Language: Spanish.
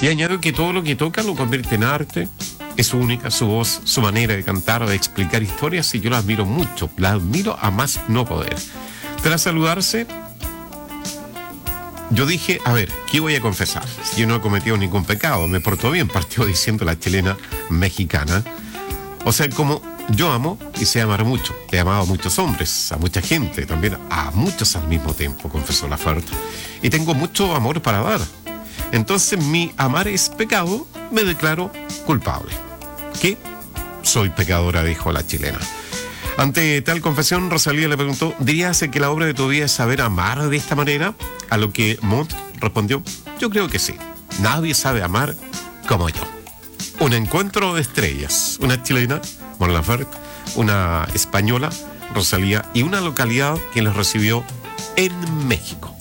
Y añadió que todo lo que toca lo convierte en arte. Es única, su voz, su manera de cantar o de explicar historias, y yo la admiro mucho, la admiro a más no poder. Tras saludarse, yo dije, a ver, ¿qué voy a confesar? Si yo no he cometido ningún pecado, me portó bien, partió diciendo la chilena mexicana. O sea, como yo amo y sé amar mucho, he amado a muchos hombres, a mucha gente, también a muchos al mismo tiempo, confesó Laferte, y tengo mucho amor para dar. Entonces mi amar es pecado, me declaro culpable. ¿Qué? Soy pecadora, dijo la chilena. Ante tal confesión, Rosalía le preguntó, ¿dirías que la obra de tu vida es saber amar de esta manera? A lo que Montt respondió, yo creo que sí. Nadie sabe amar como yo. Un encuentro de estrellas. Una chilena, Mon Laferte, una española, Rosalía, y una localidad que los recibió en México.